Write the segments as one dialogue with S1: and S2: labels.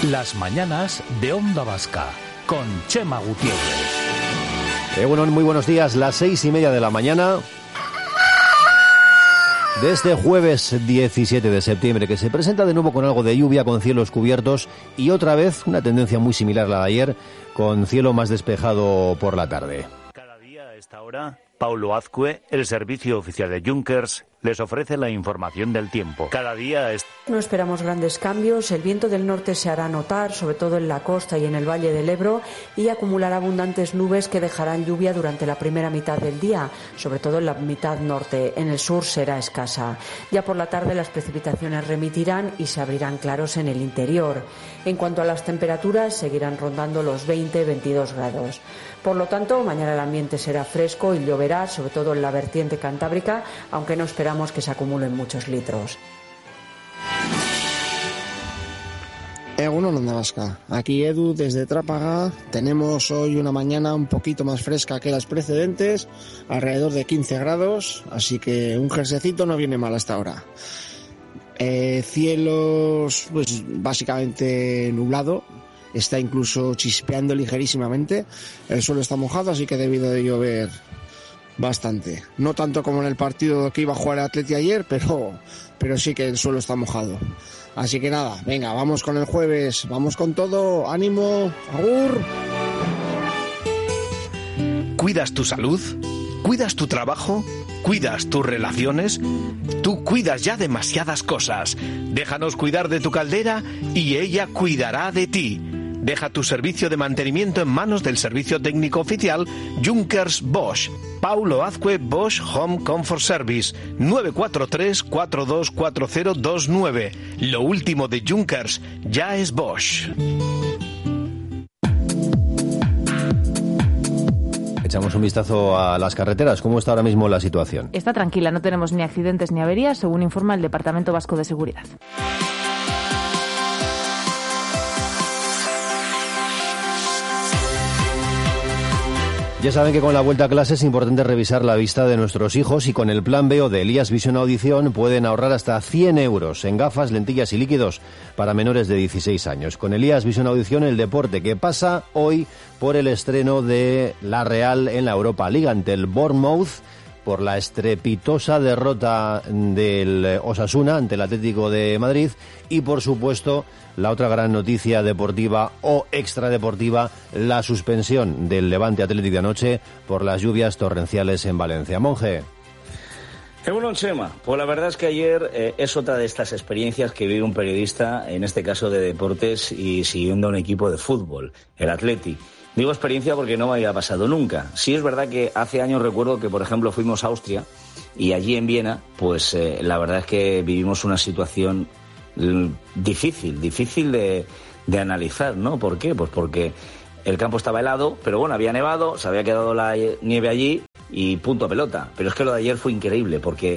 S1: Las mañanas de Onda Vasca, con Chema Gutiérrez.
S2: Bueno, muy buenos días, las 6:30 de la mañana de este jueves 17 de septiembre, que se presenta de nuevo con algo de lluvia, con cielos cubiertos y otra vez una tendencia muy similar a la de ayer, con cielo más despejado por la tarde.
S3: Cada día a esta hora, Paulo Azcue, el servicio oficial de Junkers, les ofrece la información del tiempo. Cada día
S4: No esperamos grandes cambios. El viento del norte se hará notar, sobre todo en la costa y en el Valle del Ebro, y acumulará abundantes nubes que dejarán lluvia durante la primera mitad del día, sobre todo en la mitad norte. En el sur será escasa. Ya por la tarde las precipitaciones remitirán y se abrirán claros en el interior. En cuanto a las temperaturas, seguirán rondando los 20-22 grados. Por lo tanto, mañana el ambiente será fresco y lloverá, sobre todo en la vertiente cantábrica, aunque no esperamos que se acumulen muchos litros.
S5: Egunon, Onda Vasca. Aquí Edu desde Trápaga. Tenemos hoy una mañana un poquito más fresca que las precedentes, alrededor de 15 grados, así que un jerseycito no viene mal hasta ahora. Cielos, pues básicamente nublado. Está incluso chispeando ligerísimamente. El suelo está mojado, así que debido de llover bastante. No tanto como en el partido que iba a jugar el Atleti ayer, pero sí que el suelo está mojado. Así que nada, venga, vamos con el jueves, vamos con todo, ánimo, agur.
S6: ¿Cuidas tu salud? ¿Cuidas tu trabajo? ¿Cuidas tus relaciones? Tú cuidas ya demasiadas cosas. Déjanos cuidar de tu caldera y ella cuidará de ti. Deja tu servicio de mantenimiento en manos del servicio técnico oficial Junkers Bosch. Paulo Azcue Bosch Home Comfort Service, 943-424029. Lo último de Junkers ya es Bosch.
S2: Echamos un vistazo a las carreteras. ¿Cómo está ahora mismo la situación?
S7: Está tranquila, no tenemos ni accidentes ni averías, según informa el Departamento Vasco de Seguridad.
S2: Ya saben que con la vuelta a clase es importante revisar la vista de nuestros hijos y con el plan B o de Elías Visión Audición pueden ahorrar hasta 100 euros en gafas, lentillas y líquidos para menores de 16 años. Con Elías Visión Audición, el deporte que pasa hoy por el estreno de la Real en la Europa League ante el Bournemouth, por la estrepitosa derrota del Osasuna ante el Atlético de Madrid y, por supuesto, la otra gran noticia deportiva o extradeportiva, la suspensión del Levante Athletic de anoche por las lluvias torrenciales en Valencia. Monje.
S8: Egunon, Chema. Pues la verdad es que ayer es otra de estas experiencias que vive un periodista, en este caso de deportes y siguiendo a un equipo de fútbol, el Athletic. Digo experiencia porque no me había pasado nunca. Sí es verdad que hace años recuerdo que, por ejemplo, fuimos a Austria y allí en Viena, pues la verdad es que vivimos una situación difícil de analizar, ¿no? ¿Por qué? Pues porque el campo estaba helado, pero bueno, había nevado, se había quedado la nieve allí y punto pelota. Pero es que lo de ayer fue increíble porque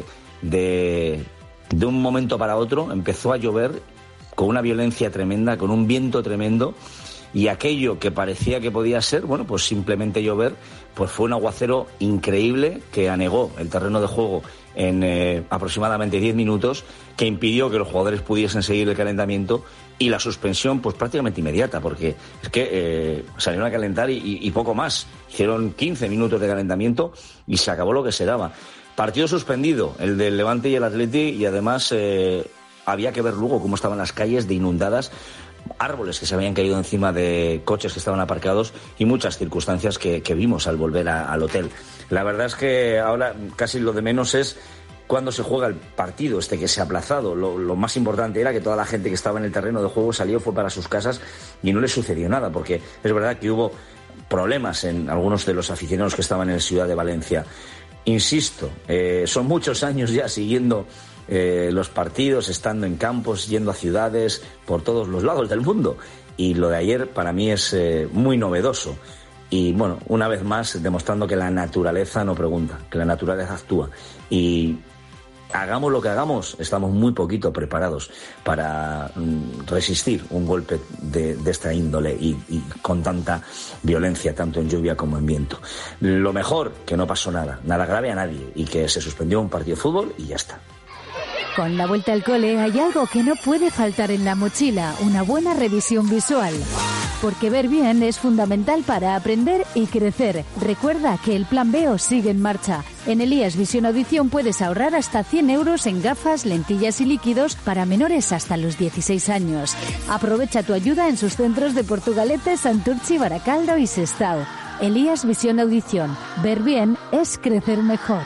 S8: de un momento para otro empezó a llover con una violencia tremenda, con un viento tremendo. Y aquello que parecía que podía ser, bueno, pues simplemente llover, pues fue un aguacero increíble que anegó el terreno de juego en aproximadamente 10 minutos, que impidió que los jugadores pudiesen seguir el calentamiento y la suspensión pues prácticamente inmediata, porque es que salieron a calentar y poco más. Hicieron 15 minutos de calentamiento y se acabó lo que se daba. Partido suspendido, el del Levante y el Atleti, y además había que ver luego cómo estaban las calles de inundadas, árboles que se habían caído encima de coches que estaban aparcados y muchas circunstancias que vimos al volver al hotel. La verdad es que ahora casi lo de menos es cuando se juega el partido que se ha aplazado. Lo más importante era que toda la gente que estaba en el terreno de juego salió, fue para sus casas y no les sucedió nada, porque es verdad que hubo problemas en algunos de los aficionados que estaban en la ciudad de Valencia. Insisto, son muchos años ya siguiendo los partidos, estando en campos, yendo a ciudades por todos los lados del mundo, y lo de ayer para mí es muy novedoso y bueno, una vez más demostrando que la naturaleza no pregunta, que la naturaleza actúa, y hagamos lo que hagamos, estamos muy poquito preparados para resistir un golpe de esta índole y con tanta violencia, tanto en lluvia como en viento. Lo mejor, que no pasó nada grave a nadie y que se suspendió un partido de fútbol y ya está.
S9: Con la vuelta al cole hay algo que no puede faltar en la mochila, una buena revisión visual. Porque ver bien es fundamental para aprender y crecer. Recuerda que el Plan B sigue en marcha. En Elías Visión Audición puedes ahorrar hasta 100 euros en gafas, lentillas y líquidos para menores hasta los 16 años. Aprovecha tu ayuda en sus centros de Portugalete, Santurchi, Baracaldo y Sestao. Elías Visión Audición. Ver bien es crecer mejor.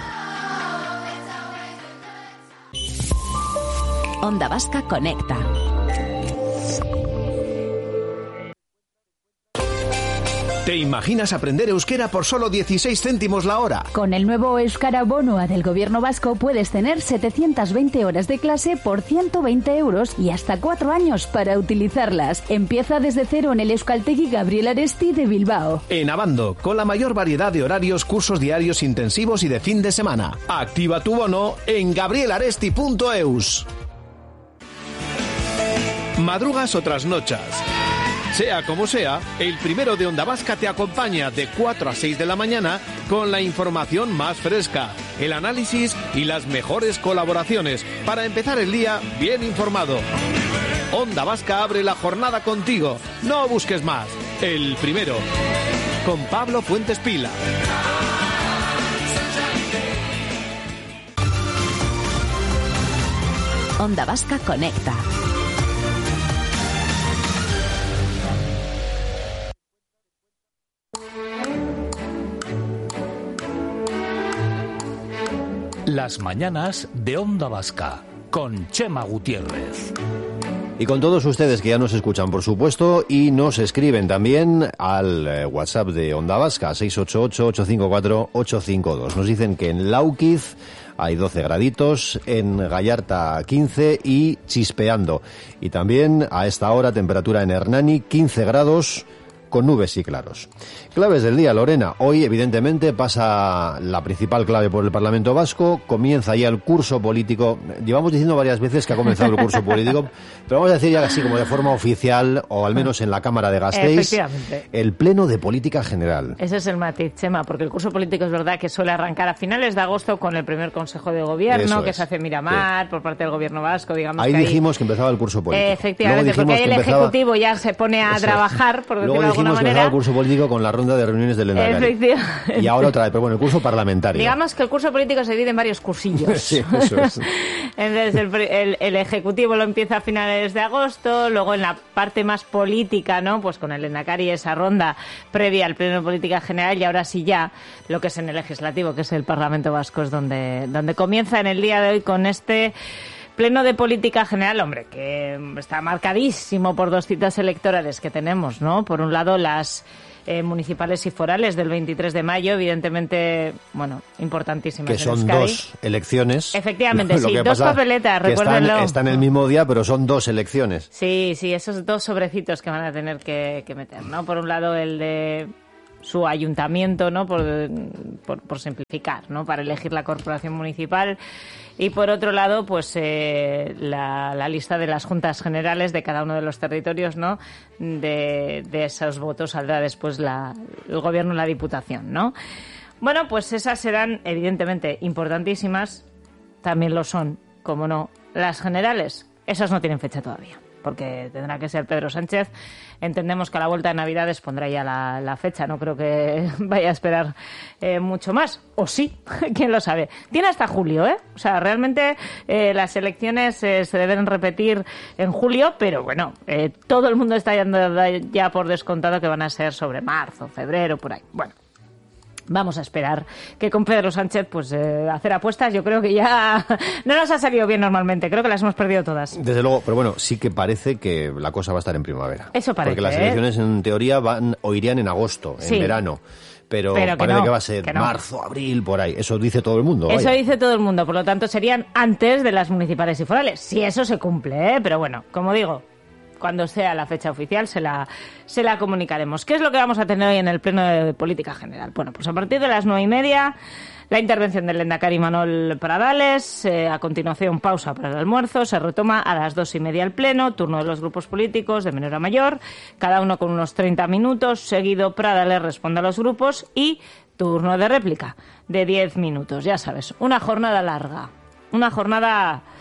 S10: Onda Vasca Conecta.
S6: ¿Te imaginas aprender euskera por solo 16 céntimos la hora?
S9: Con el nuevo Euskara Bonoa del Gobierno vasco puedes tener 720 horas de clase por 120 euros y hasta 4 años para utilizarlas. Empieza desde cero en el Euskaltegi Gabriel Aresti de Bilbao.
S6: En Abando, con la mayor variedad de horarios, cursos diarios intensivos y de fin de semana. Activa tu bono en gabrielaresti.eus. Madrugas o trasnochas. Sea como sea, el primero de Onda Vasca te acompaña de 4 a 6 de la mañana con la información más fresca, el análisis y las mejores colaboraciones para empezar el día bien informado. Onda Vasca abre la jornada contigo. No busques más. El primero. Con Pablo Fuentes Pila.
S10: Onda Vasca Conecta.
S1: Las mañanas de Onda Vasca con Chema Gutiérrez.
S2: Y con todos ustedes que ya nos escuchan, por supuesto, y nos escriben también al WhatsApp de Onda Vasca, 688-854-852. Nos dicen que en Lauquiz hay 12 graditos, en Gallarta 15 y chispeando. Y también a esta hora temperatura en Hernani 15 grados con nubes y claros. Claves del día, Lorena. Hoy, evidentemente, pasa la principal clave por el Parlamento Vasco. Comienza ya el curso político. Llevamos diciendo varias veces que ha comenzado el curso político, pero vamos a decir ya así como de forma oficial, o al menos en la Cámara de Gasteiz, el Pleno de Política General.
S11: Ese es el matiz, Chema, porque el curso político es verdad que suele arrancar a finales de agosto con el primer Consejo de Gobierno, que se hace en Miramar, por parte del Gobierno vasco, digamos.
S2: Ahí dijimos que empezaba el curso político.
S11: Efectivamente, porque ahí el Ejecutivo ya se pone a trabajar, por decirlo de alguna manera.
S2: Que empezaba el curso político con la ronda de reuniones del Lehendakari. Y ahora otra vez, pero bueno, el curso parlamentario.
S11: Digamos que el curso político se divide en varios cursillos.
S2: Sí, eso es.
S11: Entonces el Ejecutivo lo empieza a finales de agosto, luego en la parte más política, ¿no? Pues con el Lehendakari esa ronda previa al Pleno de Política General, y ahora sí ya lo que es en el Legislativo, que es el Parlamento Vasco, es donde comienza en el día de hoy con este Pleno de Política General, hombre, que está marcadísimo por dos citas electorales que tenemos, ¿no? Por un lado, las municipales y forales del 23 de mayo, evidentemente, bueno, importantísimas.
S2: Que son dos elecciones.
S11: Efectivamente, sí, dos papeletas, recuérdenlo.
S2: Están el mismo día, pero son dos elecciones.
S11: Sí, esos dos sobrecitos que van a tener que meter, ¿no? Por un lado, el de su ayuntamiento, ¿no? Por simplificar, ¿no? Para elegir la corporación municipal. Y por otro lado, pues la lista de las juntas generales de cada uno de los territorios, ¿no? De esos votos saldrá después el gobierno y la diputación, ¿no? Bueno, pues esas serán evidentemente importantísimas. También lo son, como no, las generales. Esas no tienen fecha todavía, porque tendrá que ser Pedro Sánchez. Entendemos que a la vuelta de Navidades pondrá ya la fecha. No creo que vaya a esperar mucho más. O sí, quién lo sabe. Tiene hasta julio, ¿eh? O sea, realmente las elecciones se deben repetir en julio, pero bueno, todo el mundo está ya por descontado que van a ser sobre marzo, febrero, por ahí. Bueno. Vamos a esperar que con Pedro Sánchez pues hacer apuestas, yo creo que ya no nos ha salido bien normalmente, creo que las hemos perdido todas.
S2: Desde luego, pero bueno, sí que parece que la cosa va a estar en primavera.
S11: Eso parece.
S2: Porque las elecciones en teoría irían en agosto, en verano. Pero parece que va a ser marzo, abril, por ahí. Eso dice todo el mundo.
S11: Eso dice todo el mundo, por lo tanto serían antes de las municipales y forales. Si eso se cumple, pero bueno, como digo, cuando sea la fecha oficial se la comunicaremos. ¿Qué es lo que vamos a tener hoy en el Pleno de Política General? Bueno, pues a partir de las 9:30, la intervención del Lehendakari Manuel Pradales, a continuación pausa para el almuerzo, se retoma a las 2:30 el Pleno, turno de los grupos políticos de menor a mayor, cada uno con unos 30 minutos, seguido Pradales responde a los grupos y turno de réplica de 10 minutos, ya sabes, una jornada larga, una jornada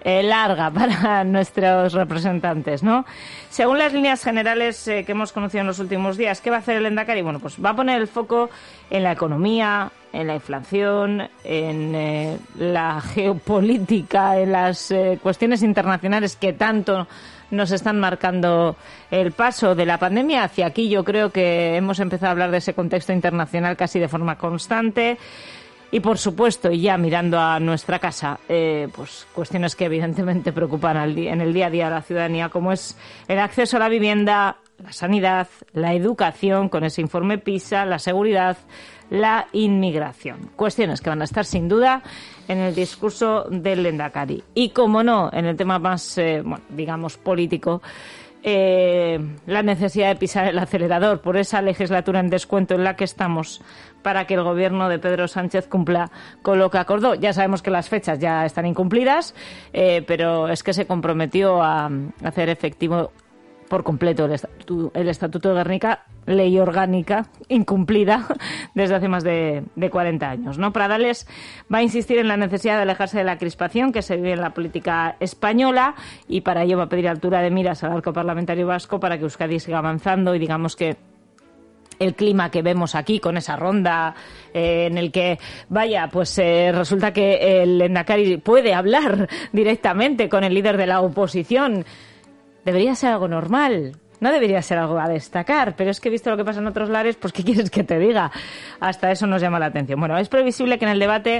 S11: larga para nuestros representantes, ¿no? Según las líneas generales que hemos conocido en los últimos días, ¿qué va a hacer el Lehendakari? Bueno, pues va a poner el foco en la economía, en la inflación, en la geopolítica, en las cuestiones internacionales que tanto nos están marcando el paso de la pandemia. Hacia aquí yo creo que hemos empezado a hablar de ese contexto internacional casi de forma constante. Y, por supuesto, y ya mirando a nuestra casa, pues cuestiones que evidentemente preocupan en el día a día a la ciudadanía, como es el acceso a la vivienda, la sanidad, la educación, con ese informe PISA, la seguridad, la inmigración. Cuestiones que van a estar, sin duda, en el discurso del Lehendakari. Y, como no, en el tema más, digamos, político, la necesidad de pisar el acelerador por esa legislatura en descuento en la que estamos para que el gobierno de Pedro Sánchez cumpla con lo que acordó. Ya sabemos que las fechas ya están incumplidas, pero es que se comprometió a hacer efectivo por completo el Estatuto de Gernika, ley orgánica incumplida desde hace más de 40 años, ¿no? Pradales va a insistir en la necesidad de alejarse de la crispación que se vive en la política española y para ello va a pedir altura de miras al arco parlamentario vasco para que Euskadi siga avanzando y digamos que el clima que vemos aquí con esa ronda en el que, resulta que el Lehendakari puede hablar directamente con el líder de la oposición. Debería ser algo normal, no debería ser algo a destacar, pero es que visto lo que pasa en otros lares, pues ¿qué quieres que te diga? Hasta eso nos llama la atención. Bueno, es previsible que en el debate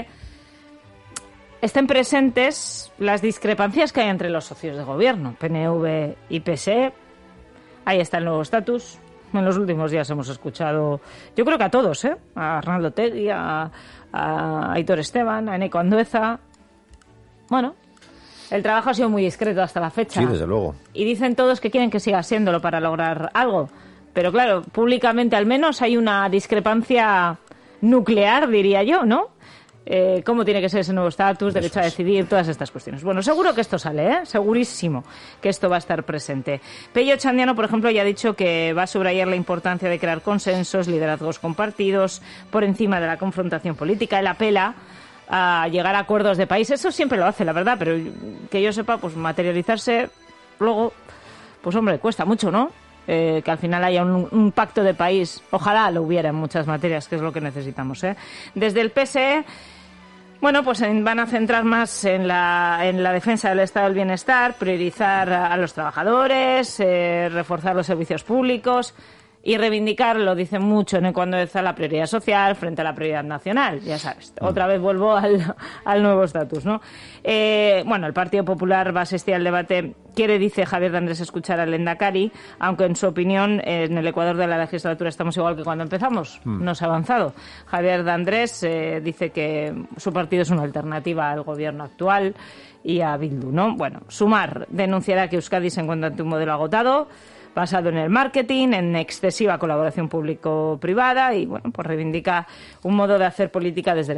S11: estén presentes las discrepancias que hay entre los socios de gobierno, PNV y PSE. Ahí está el nuevo estatus. En los últimos días hemos escuchado, yo creo que a todos, a Arnaldo Tegui, a Aitor Esteban, a Eneko Andueza. Bueno, el trabajo ha sido muy discreto hasta la fecha.
S2: Sí, desde luego. Y
S11: dicen todos que quieren que siga siéndolo para lograr algo. Pero claro, públicamente al menos hay una discrepancia nuclear, diría yo, ¿no? Cómo tiene que ser ese nuevo estatus, derecho a decidir, todas estas cuestiones. Bueno, seguro que esto sale, segurísimo que esto va a estar presente. Pello Chandiano, por ejemplo, ya ha dicho que va a subrayar la importancia de crear consensos, liderazgos compartidos, por encima de la confrontación política. Él apela a llegar a acuerdos de país. Eso siempre lo hace, la verdad, pero que yo sepa, pues materializarse luego, pues hombre, cuesta mucho, ¿no? Que al final haya un pacto de país. Ojalá lo hubiera en muchas materias, que es lo que necesitamos, Desde el PSE, bueno, pues van a centrar más en la defensa del estado del bienestar, priorizar a los trabajadores, reforzar los servicios públicos y reivindicar, lo dicen mucho cuando está la prioridad social frente a la prioridad nacional, ya sabes. Otra vez vuelvo al nuevo estatus, ¿no? El Partido Popular va a asistir al debate. Dice Javier de Andrés, escuchar al Lehendakari, aunque en su opinión en el Ecuador de la legislatura estamos igual que cuando empezamos, no se ha avanzado. Javier de Andrés dice que su partido es una alternativa al gobierno actual y a Bildu, ¿no? Bueno, Sumar denunciará que Euskadi se encuentra ante un modelo agotado, basado en el marketing, en excesiva colaboración público-privada y, bueno, pues reivindica un modo de hacer política desde